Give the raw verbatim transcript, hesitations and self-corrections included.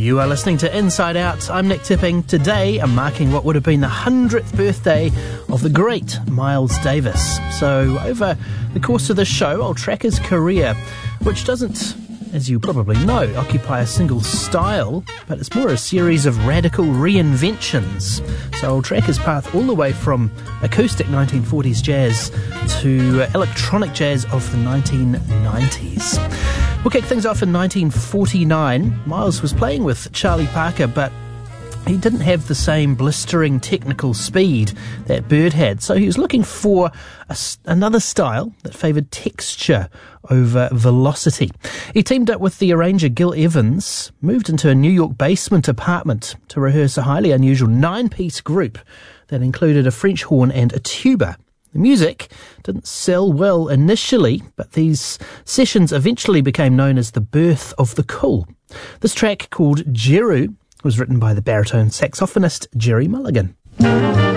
You are listening to Inside Out. I'm Nick Tipping. Today I'm marking what would have been the hundredth birthday of the great Miles Davis. So over the course of this show, I'll track his career, which doesn't, as you probably know, occupy a single style, but it's more a series of radical reinventions. So I'll track his path all the way from acoustic nineteen forties jazz to electronic jazz of the nineteen nineties. We'll kick things off in nineteen forty-nine. Miles was playing with Charlie Parker, but he didn't have the same blistering technical speed that Bird had, so he was looking for a, another style that favoured texture over velocity. He teamed up with the arranger Gil Evans, moved into a New York basement apartment to rehearse a highly unusual nine-piece group that included a French horn and a tuba. The music didn't sell well initially, but these sessions eventually became known as the birth of the cool. This track, called Jeru, was written by the baritone saxophonist Gerry Mulligan.